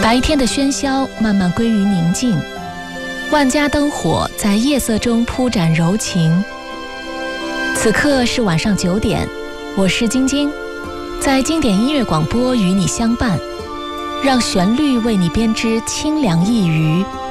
白天的喧嚣慢慢归于宁静，万家灯火在夜色中铺展柔情。此刻是晚上9点，我是晶晶，在经典音乐广播与你相伴，让旋律为你编织清凉一隅。